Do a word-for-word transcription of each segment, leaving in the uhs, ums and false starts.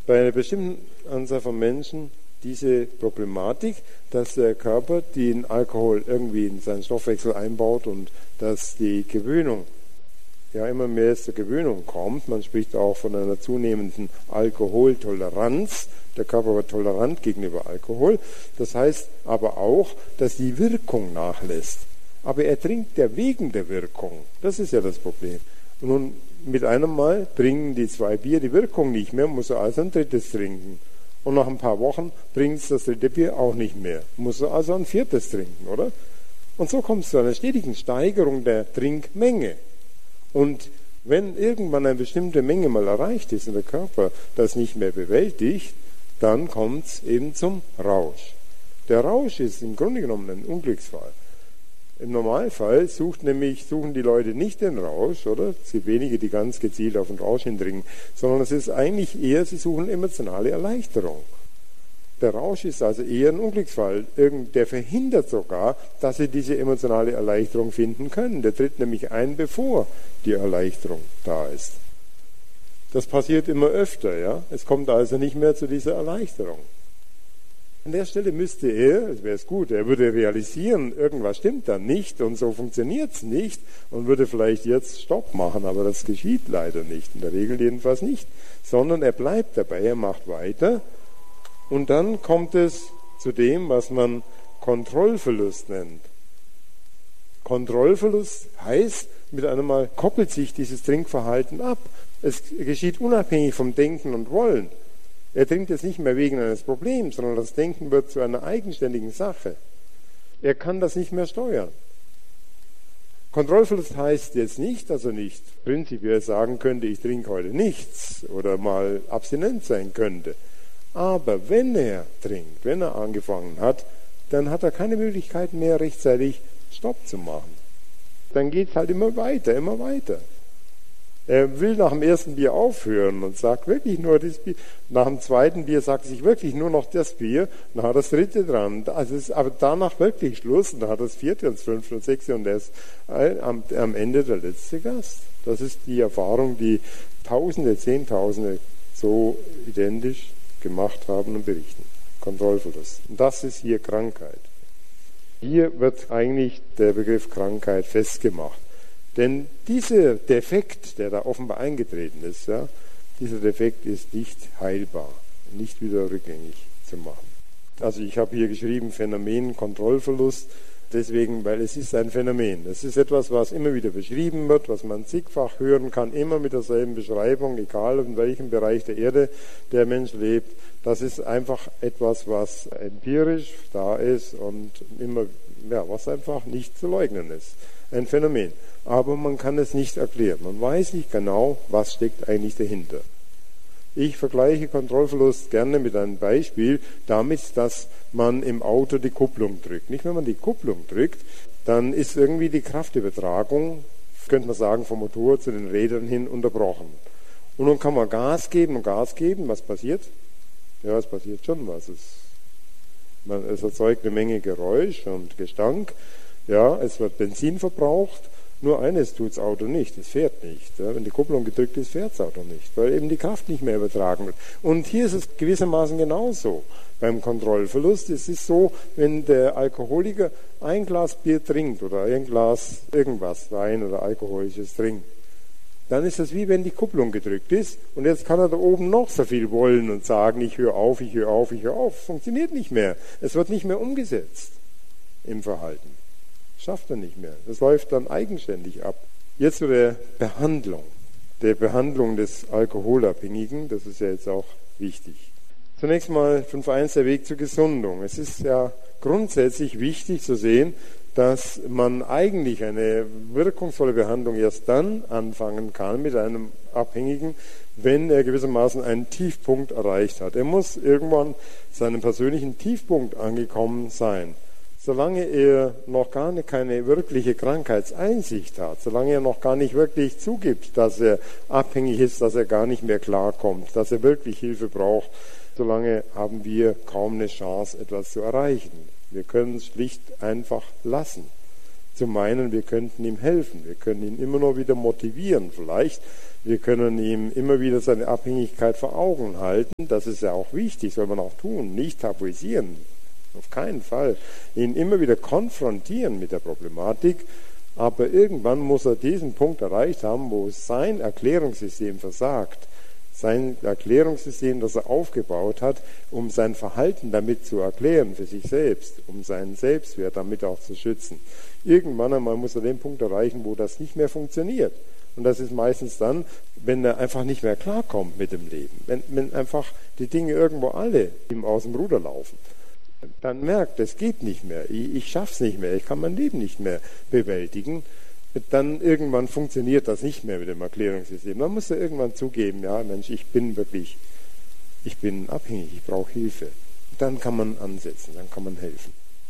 bei einer bestimmten Anzahl von Menschen diese Problematik, dass der Körper den Alkohol irgendwie in seinen Stoffwechsel einbaut und dass die Gewöhnung ja immer mehr zur Gewöhnung kommt. Man spricht auch von einer zunehmenden Alkoholtoleranz. Der Körper wird tolerant gegenüber Alkohol. Das heißt aber auch, dass die Wirkung nachlässt. Aber er trinkt ja wegen der Wirkung. Das ist ja das Problem. Und nun mit einem Mal bringen die zwei Bier die Wirkung nicht mehr, muss er also ein drittes trinken. Und nach ein paar Wochen bringt es das dritte Bier auch nicht mehr, muss er also ein viertes trinken, oder? Und so kommt es zu einer stetigen Steigerung der Trinkmenge. Und wenn irgendwann eine bestimmte Menge mal erreicht ist und der Körper das nicht mehr bewältigt, dann kommt es eben zum Rausch. Der Rausch ist im Grunde genommen ein Unglücksfall. Im Normalfall sucht nämlich, suchen die Leute nicht den Rausch, oder? Es gibt wenige, die ganz gezielt auf den Rausch hindringen, sondern es ist eigentlich eher, sie suchen emotionale Erleichterung. Der Rausch ist also eher ein Unglücksfall. Der verhindert sogar, dass sie diese emotionale Erleichterung finden können. Der tritt nämlich ein, bevor die Erleichterung da ist. Das passiert immer öfter, ja. Es kommt also nicht mehr zu dieser Erleichterung. An der Stelle müsste er, es wäre es gut, er würde realisieren, irgendwas stimmt da nicht und so funktioniert es nicht und würde vielleicht jetzt Stopp machen, aber das geschieht leider nicht, in der Regel jedenfalls nicht, sondern er bleibt dabei, er macht weiter und dann kommt es zu dem, was man Kontrollverlust nennt. Kontrollverlust heißt, mit einem Mal koppelt sich dieses Trinkverhalten ab. Es geschieht unabhängig vom Denken und Wollen. Er trinkt jetzt nicht mehr wegen eines Problems, sondern das Denken wird zu einer eigenständigen Sache. Er kann das nicht mehr steuern. Kontrollverlust heißt jetzt nicht, dass er nicht prinzipiell sagen könnte, ich trinke heute nichts oder mal abstinent sein könnte. Aber wenn er trinkt, wenn er angefangen hat, dann hat er keine Möglichkeit mehr, rechtzeitig Stopp zu machen. Dann geht es halt immer weiter, immer weiter. Er will nach dem ersten Bier aufhören und sagt wirklich nur das Bier. Nach dem zweiten Bier sagt er sich wirklich nur noch das Bier. Dann hat er das dritte dran. Also ist aber danach wirklich Schluss. Und dann hat er das vierte und das fünfte und das sechste und er ist am, am Ende der letzte Gast. Das ist die Erfahrung, die Tausende, Zehntausende so identisch gemacht haben und berichten. Kontrollverlust. Und das ist hier Krankheit. Hier wird eigentlich der Begriff Krankheit festgemacht. Denn dieser Defekt, der da offenbar eingetreten ist, ja, dieser Defekt ist nicht heilbar, nicht wieder rückgängig zu machen. Also ich habe hier geschrieben Phänomen Kontrollverlust, deswegen, weil es ist ein Phänomen. Es ist etwas, was immer wieder beschrieben wird, was man zigfach hören kann, immer mit derselben Beschreibung, egal in welchem Bereich der Erde der Mensch lebt. Das ist einfach etwas, was empirisch da ist und immer, ja, was einfach nicht zu leugnen ist. Ein Phänomen. Aber man kann es nicht erklären. Man weiß nicht genau, was steckt eigentlich dahinter. Ich vergleiche Kontrollverlust gerne mit einem Beispiel damit, dass man im Auto die Kupplung drückt. Nicht, wenn man die Kupplung drückt, dann ist irgendwie die Kraftübertragung, könnte man sagen, vom Motor zu den Rädern hin unterbrochen. Und dann kann man Gas geben und Gas geben. Was passiert? Ja, es passiert schon was. Es, man, es erzeugt eine Menge Geräusch und Gestank. Ja, es wird Benzin verbraucht. Nur eines tut das Auto nicht, es fährt nicht. Ja, wenn die Kupplung gedrückt ist, fährt das Auto nicht, weil eben die Kraft nicht mehr übertragen wird. Und hier ist es gewissermaßen genauso beim Kontrollverlust. Es ist so, wenn der Alkoholiker ein Glas Bier trinkt oder ein Glas irgendwas, Wein oder Alkoholisches trinkt, dann ist es wie wenn die Kupplung gedrückt ist und jetzt kann er da oben noch so viel wollen und sagen, ich höre auf, ich höre auf, ich höre auf. Funktioniert nicht mehr. Es wird nicht mehr umgesetzt im Verhalten. Schafft er nicht mehr. Das läuft dann eigenständig ab. Jetzt zu der Behandlung. Der Behandlung des Alkoholabhängigen, das ist ja jetzt auch wichtig. Zunächst mal fünf Punkt eins der Weg zur Gesundung. Es ist ja grundsätzlich wichtig zu sehen, dass man eigentlich eine wirkungsvolle Behandlung erst dann anfangen kann mit einem Abhängigen, wenn er gewissermaßen einen Tiefpunkt erreicht hat. Er muss irgendwann seinen persönlichen Tiefpunkt angekommen sein. Solange er noch gar nicht, keine wirkliche Krankheitseinsicht hat, solange er noch gar nicht wirklich zugibt, dass er abhängig ist, dass er gar nicht mehr klarkommt, dass er wirklich Hilfe braucht, solange haben wir kaum eine Chance, etwas zu erreichen. Wir können es schlicht einfach lassen. zu meinen, wir könnten ihm helfen. Wir können ihn immer nur wieder motivieren vielleicht. Wir können ihm immer wieder seine Abhängigkeit vor Augen halten. Das ist ja auch wichtig, soll man auch tun. Nicht tabuisieren, auf keinen Fall. Ihn immer wieder konfrontieren mit der Problematik. Aber irgendwann muss er diesen Punkt erreicht haben, wo sein Erklärungssystem versagt. Sein Erklärungssystem, das er aufgebaut hat, um sein Verhalten damit zu erklären für sich selbst, um seinen Selbstwert damit auch zu schützen. Irgendwann einmal muss er den Punkt erreichen, wo das nicht mehr funktioniert. Und das ist meistens dann, wenn er einfach nicht mehr klarkommt mit dem Leben. Wenn, wenn einfach die Dinge irgendwo alle ihm aus dem Ruder laufen. Dann merkt, es geht nicht mehr. Ich, ich schaff's nicht mehr. Ich kann mein Leben nicht mehr bewältigen. Dann irgendwann funktioniert das nicht mehr mit dem Erklärungssystem. Dann muss er irgendwann zugeben, ja Mensch, ich bin wirklich, ich bin abhängig, ich brauche Hilfe. Dann kann man ansetzen, dann kann man helfen.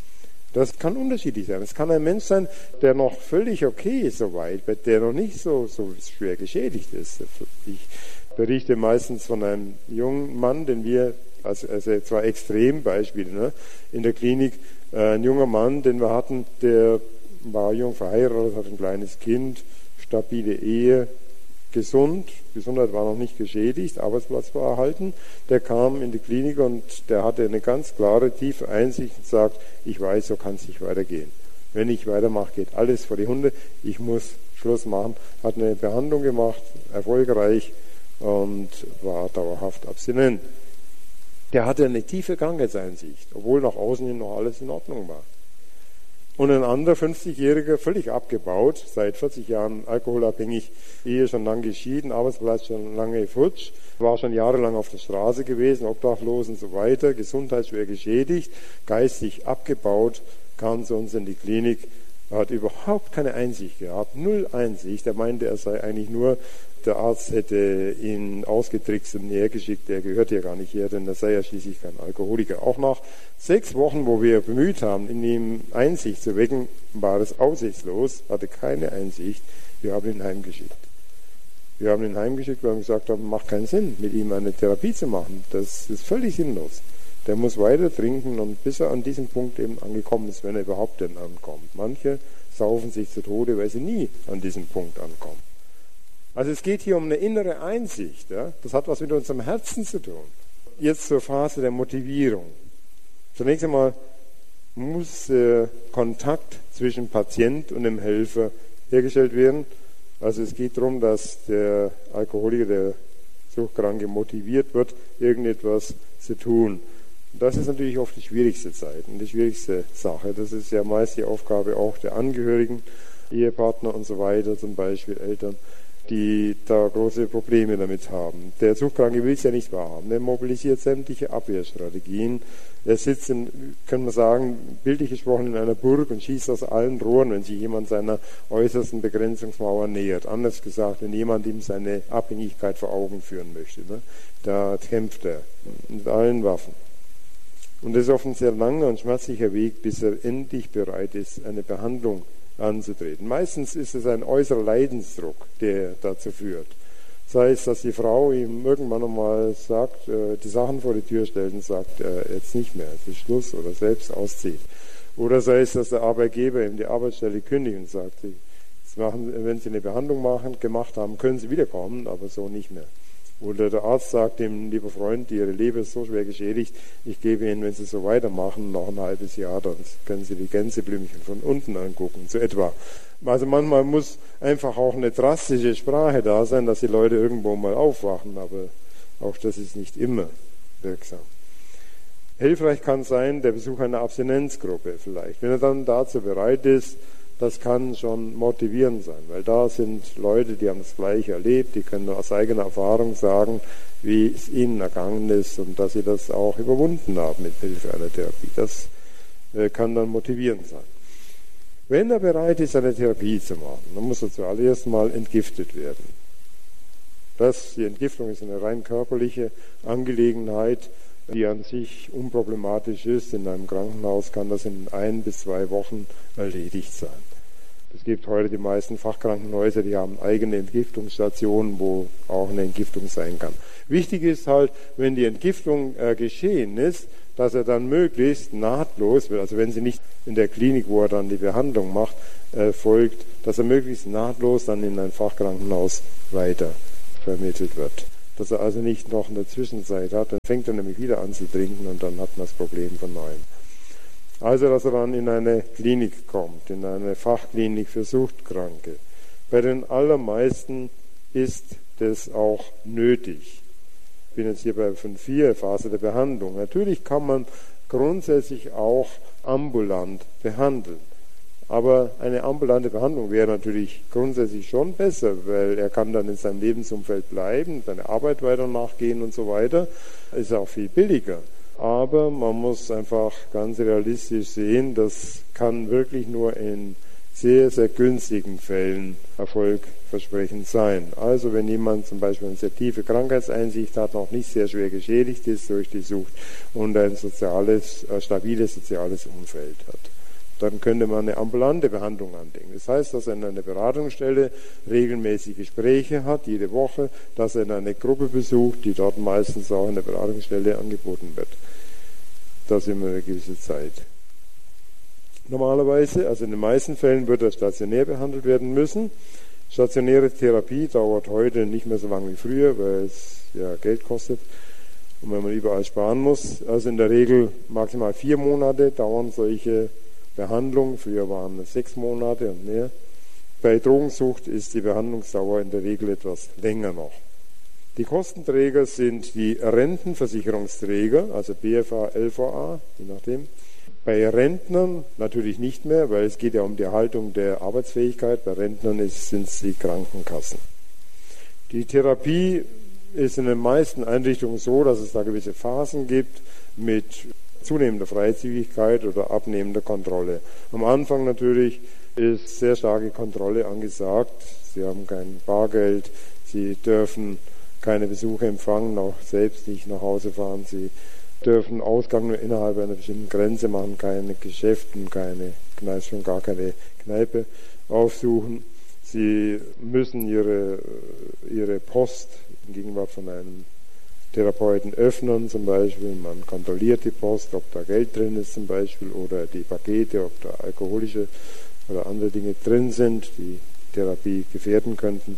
Das kann unterschiedlich sein. Es kann ein Mensch sein, der noch völlig okay ist soweit, der noch nicht so, so schwer geschädigt ist. Ich berichte meistens von einem jungen Mann, den wir, also, also zwar Extrembeispiele, ne, in der Klinik, äh, ein junger Mann, den wir hatten, der war jung verheiratet, hat ein kleines Kind, stabile Ehe, gesund, Gesundheit war noch nicht geschädigt, Arbeitsplatz war erhalten. Der kam in die Klinik und der hatte eine ganz klare, tiefe Einsicht und sagt, ich weiß, so kann es nicht weitergehen. Wenn ich weitermache, geht alles vor die Hunde, ich muss Schluss machen. Hat eine Behandlung gemacht, erfolgreich und war dauerhaft abstinent. Der hatte eine tiefe Krankheitseinsicht, obwohl nach außen hin noch alles in Ordnung war. Und ein anderer fünfzigjähriger, völlig abgebaut, seit vierzig Jahren alkoholabhängig, Ehe schon lange geschieden, Arbeitsplatz schon lange futsch, war schon jahrelang auf der Straße gewesen, obdachlos und so weiter, Gesundheit schwer geschädigt, geistig abgebaut, kam zu uns in die Klinik, hat überhaupt keine Einsicht gehabt, null Einsicht. Er meinte, er sei eigentlich nur, der Arzt hätte ihn ausgetrickst und hergeschickt, der gehört hier gar nicht her, denn er sei ja schließlich kein Alkoholiker. Auch nach sechs Wochen, wo wir bemüht haben, in ihm Einsicht zu wecken, war es aussichtslos, hatte keine Einsicht. Wir haben ihn heimgeschickt. Wir haben ihn heimgeschickt, weil wir gesagt haben, macht keinen Sinn, mit ihm eine Therapie zu machen. Das ist völlig sinnlos. Der muss weiter trinken und bis er an diesem Punkt eben angekommen ist, wenn er überhaupt denn ankommt. Manche saufen sich zu Tode, weil sie nie an diesem Punkt ankommen. Also es geht hier um eine innere Einsicht. Ja? Das hat was mit unserem Herzen zu tun. Jetzt zur Phase der Motivierung. Zunächst einmal muss äh, Kontakt zwischen Patient und dem Helfer hergestellt werden. Also es geht darum, dass der Alkoholiker, der Suchtkranke motiviert wird, irgendetwas zu tun. Das ist natürlich oft die schwierigste Zeit und die schwierigste Sache. Das ist ja meist die Aufgabe auch der Angehörigen, Ehepartner und so weiter, zum Beispiel Eltern, die da große Probleme damit haben. Der Suchtkranke will es ja nicht wahrhaben. Er mobilisiert sämtliche Abwehrstrategien. Er sitzt, in, können wir sagen, bildlich gesprochen in einer Burg und schießt aus allen Rohren, wenn sich jemand seiner äußersten Begrenzungsmauer nähert. Anders gesagt, wenn jemand ihm seine Abhängigkeit vor Augen führen möchte. Ne? Da kämpft er mit allen Waffen. Und das ist oft ein sehr langer und schmerzlicher Weg, bis er endlich bereit ist, eine Behandlung anzutreten. Meistens ist es ein äußerer Leidensdruck, der dazu führt. Sei es, dass die Frau ihm irgendwann einmal sagt, äh, die Sachen vor die Tür stellt und sagt, äh, jetzt nicht mehr, es ist Schluss, oder selbst auszieht. Oder sei es, dass der Arbeitgeber ihm die Arbeitsstelle kündigt und sagt, sie, machen, wenn Sie eine Behandlung machen, gemacht haben, können Sie wiederkommen, aber so nicht mehr. Oder der Arzt sagt ihm, lieber Freund, Ihre Leber ist so schwer geschädigt, ich gebe Ihnen, wenn Sie so weitermachen, noch ein halbes Jahr, dann können Sie die Gänseblümchen von unten angucken, so etwa. Also manchmal muss einfach auch eine drastische Sprache da sein, dass die Leute irgendwo mal aufwachen, aber auch das ist nicht immer wirksam. Hilfreich kann sein der Besuch einer Abstinenzgruppe vielleicht. Wenn er dann dazu bereit ist, das kann schon motivierend sein, weil da sind Leute, die haben das Gleiche erlebt, die können aus eigener Erfahrung sagen, wie es ihnen ergangen ist und dass sie das auch überwunden haben mit Hilfe einer Therapie. Das kann dann motivierend sein. Wenn er bereit ist, eine Therapie zu machen, dann muss er zuallererst mal entgiftet werden. Das, die Entgiftung ist eine rein körperliche Angelegenheit, die an sich unproblematisch ist. In einem Krankenhaus kann das in ein bis zwei Wochen erledigt sein. Es gibt heute die meisten Fachkrankenhäuser, die haben eigene Entgiftungsstationen, wo auch eine Entgiftung sein kann. Wichtig ist halt, wenn die Entgiftung äh, geschehen ist, dass er dann möglichst nahtlos, also wenn sie nicht in der Klinik, wo er dann die Behandlung macht, äh, folgt, dass er möglichst nahtlos dann in ein Fachkrankenhaus weiter vermittelt wird. Dass er also nicht noch in der Zwischenzeit hat, dann fängt er nämlich wieder an zu trinken und dann hat man das Problem von neuem. Also, dass er dann in eine Klinik kommt, in eine Fachklinik für Suchtkranke. Bei den allermeisten ist das auch nötig. Ich bin jetzt hier bei Punkt vier, Phase der Behandlung. Natürlich kann man grundsätzlich auch ambulant behandeln. Aber eine ambulante Behandlung wäre natürlich grundsätzlich schon besser, weil er kann dann in seinem Lebensumfeld bleiben, seine Arbeit weiter nachgehen und so weiter. Ist auch viel billiger. Aber man muss einfach ganz realistisch sehen, das kann wirklich nur in sehr, sehr günstigen Fällen erfolgversprechend sein. Also wenn jemand zum Beispiel eine sehr tiefe Krankheitseinsicht hat, noch nicht sehr schwer geschädigt ist durch die Sucht und ein soziales, äh, stabiles soziales Umfeld hat, dann könnte man eine ambulante Behandlung andenken. Das heißt, dass er in einer Beratungsstelle regelmäßig Gespräche hat, jede Woche, dass er in eine Gruppe besucht, die dort meistens auch in der Beratungsstelle angeboten wird. Das immer eine gewisse Zeit. Normalerweise, also in den meisten Fällen, wird er stationär behandelt werden müssen. Stationäre Therapie dauert heute nicht mehr so lange wie früher, weil es ja Geld kostet und wenn man überall sparen muss. Also in der Regel maximal vier Monate dauern solche Behandlungen. Früher waren es sechs Monate und mehr. Bei Drogensucht ist die Behandlungsdauer in der Regel etwas länger noch. Die Kostenträger sind die Rentenversicherungsträger, also B F A, L V A, je nachdem. Bei Rentnern natürlich nicht mehr, weil es geht ja um die Erhaltung der Arbeitsfähigkeit. Bei Rentnern sind es die Krankenkassen. Die Therapie ist in den meisten Einrichtungen so, dass es da gewisse Phasen gibt mit zunehmender Freizügigkeit oder abnehmender Kontrolle. Am Anfang natürlich ist sehr starke Kontrolle angesagt. Sie haben kein Bargeld, Sie dürfen keine Besuche empfangen, auch selbst nicht nach Hause fahren. Sie dürfen Ausgang nur innerhalb einer bestimmten Grenze machen, keine Geschäfte, keine Kneipe, schon gar keine Kneipe aufsuchen. Sie müssen ihre, ihre Post in Gegenwart von einem Therapeuten öffnen, zum Beispiel. Man kontrolliert die Post, ob da Geld drin ist zum Beispiel oder die Pakete, ob da alkoholische oder andere Dinge drin sind, die Therapie gefährden könnten.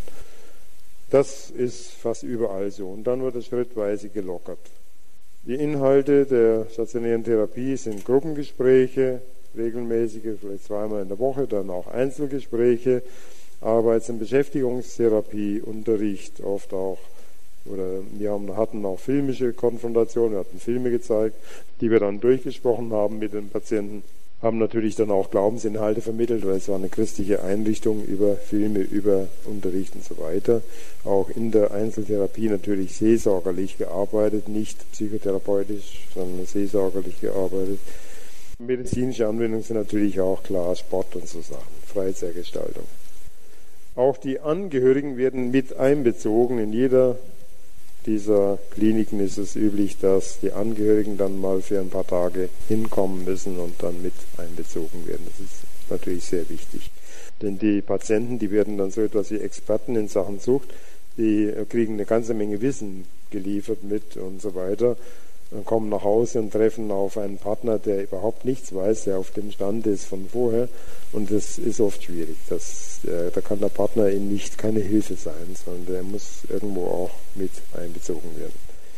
Das ist fast überall so. Und dann wird es schrittweise gelockert. Die Inhalte der stationären Therapie sind Gruppengespräche, regelmäßige, vielleicht zweimal in der Woche, dann auch Einzelgespräche, Arbeits- und Beschäftigungstherapie, Unterricht, oft auch, oder wir haben, hatten auch filmische Konfrontationen, wir hatten Filme gezeigt, die wir dann durchgesprochen haben mit den Patienten, haben natürlich dann auch Glaubensinhalte vermittelt, weil es war eine christliche Einrichtung über Filme, über Unterricht und so weiter. Auch in der Einzeltherapie natürlich seelsorgerlich gearbeitet, nicht psychotherapeutisch, sondern seelsorgerlich gearbeitet. Medizinische Anwendungen sind natürlich auch klar Sport und so Sachen, Freizeitgestaltung. Auch die Angehörigen werden mit einbezogen. In jeder dieser Kliniken ist es üblich, dass die Angehörigen dann mal für ein paar Tage hinkommen müssen und dann mit einbezogen werden. Das ist natürlich sehr wichtig. Denn die Patienten, die werden dann so etwas wie Experten in Sachen Sucht, die kriegen eine ganze Menge Wissen geliefert mit und so weiter, und kommen nach Hause und treffen auf einen Partner, der überhaupt nichts weiß, der auf dem Stand ist von vorher, und das ist oft schwierig. Das, äh, da kann der Partner ihnen nicht keine Hilfe sein, sondern der muss irgendwo auch mit einbezogen werden.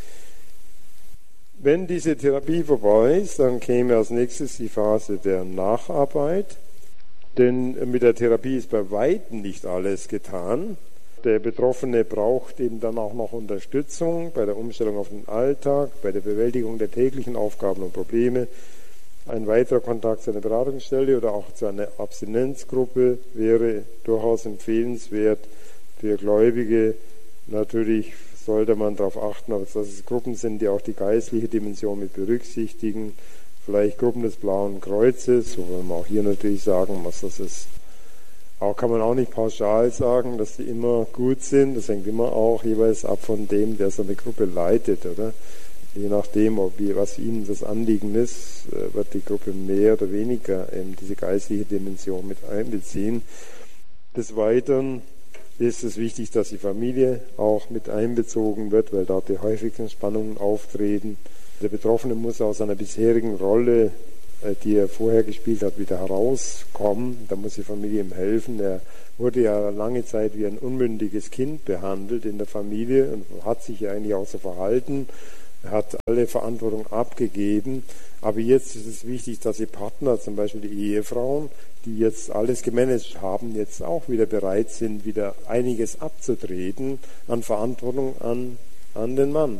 Wenn diese Therapie vorbei ist, dann käme als nächstes die Phase der Nacharbeit, denn mit der Therapie ist bei weitem nicht alles getan. Der Betroffene braucht eben dann auch noch Unterstützung bei der Umstellung auf den Alltag, bei der Bewältigung der täglichen Aufgaben und Probleme. Ein weiterer Kontakt zu einer Beratungsstelle oder auch zu einer Abstinenzgruppe wäre durchaus empfehlenswert für Gläubige. Natürlich sollte man darauf achten, dass es Gruppen sind, die auch die geistliche Dimension mit berücksichtigen. Vielleicht Gruppen des Blauen Kreuzes, wobei man auch hier natürlich sagen muss, dass es auch kann man auch nicht pauschal sagen, dass die immer gut sind. Das hängt immer auch jeweils ab von dem, der so eine Gruppe leitet, oder? Je nachdem, ob, was ihnen das Anliegen ist, wird die Gruppe mehr oder weniger eben diese geistliche Dimension mit einbeziehen. Des Weiteren ist es wichtig, dass die Familie auch mit einbezogen wird, weil dort die häufigsten Spannungen auftreten. Der Betroffene muss aus seiner bisherigen Rolle, die er vorher gespielt hat, wieder herauskommen. Da muss die Familie ihm helfen. Er wurde ja lange Zeit wie ein unmündiges Kind behandelt in der Familie und hat sich ja eigentlich auch so verhalten. Er hat alle Verantwortung abgegeben. Aber jetzt ist es wichtig, dass die Partner, zum Beispiel die Ehefrauen, die jetzt alles gemanagt haben, jetzt auch wieder bereit sind, wieder einiges abzutreten an Verantwortung an, an den Mann.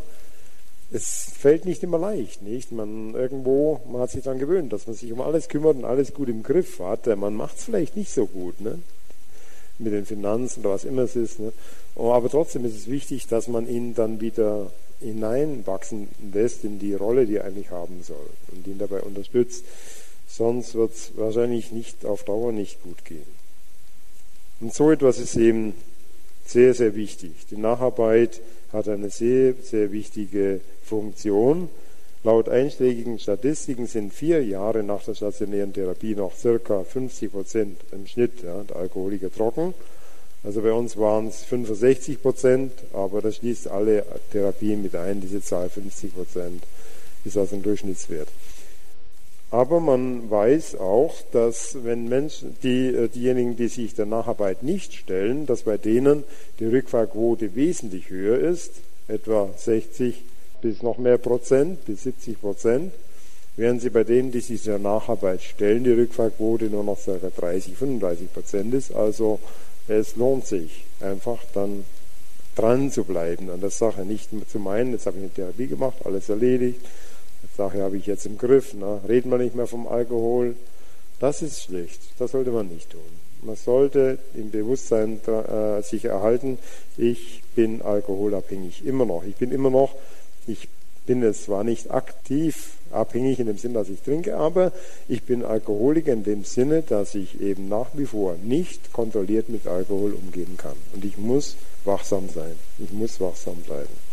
Es fällt nicht immer leicht, nicht? Man irgendwo, man hat sich daran gewöhnt, dass man sich um alles kümmert und alles gut im Griff hat. Man macht es vielleicht nicht so gut, ne? Mit den Finanzen oder was immer es ist. Ne? Aber trotzdem ist es wichtig, dass man ihn dann wieder hineinwachsen lässt in die Rolle, die er eigentlich haben soll und ihn dabei unterstützt. Sonst wird es wahrscheinlich nicht auf Dauer nicht gut gehen. Und so etwas ist eben sehr, sehr wichtig. Die Nacharbeit hat eine sehr, sehr wichtige Funktion. Laut einschlägigen Statistiken sind vier Jahre nach der stationären Therapie noch ca. fünfzig Prozent im Schnitt ja, der Alkoholiker trocken. Also bei uns waren es fünfundsechzig Prozent, aber das schließt alle Therapien mit ein. Diese Zahl fünfzig Prozent ist also ein Durchschnittswert. Aber man weiß auch, dass wenn Menschen, die, diejenigen, die sich der Nacharbeit nicht stellen, dass bei denen die Rückfallquote wesentlich höher ist, etwa sechzig bis noch mehr Prozent, bis siebzig Prozent, während sie bei denen, die sich der Nacharbeit stellen, die Rückfallquote nur noch ca. dreißig, fünfunddreißig Prozent ist. Also es lohnt sich einfach dann dran zu bleiben an der Sache, nicht zu meinen, jetzt habe ich eine Therapie gemacht, alles erledigt, die Sache habe ich jetzt im Griff, na, reden wir nicht mehr vom Alkohol. Das ist schlecht, das sollte man nicht tun. Man sollte im Bewusstsein äh, sich erhalten, ich bin alkoholabhängig, immer noch. Ich bin immer noch, ich bin jetzt zwar nicht aktiv abhängig in dem Sinne, dass ich trinke, aber ich bin Alkoholiker in dem Sinne, dass ich eben nach wie vor nicht kontrolliert mit Alkohol umgehen kann. Und ich muss wachsam sein. Ich muss wachsam bleiben.